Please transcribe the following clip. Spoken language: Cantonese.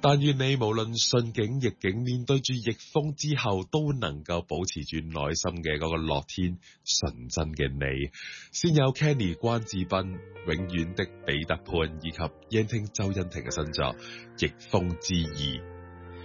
但願你無論順境逆境，面對住逆風之後，都能夠保持住內心嘅嗰個樂天純真嘅你。先有 Kenny 關智斌、永遠的彼得潘以及英聽周欣婷嘅新作《逆風之二》。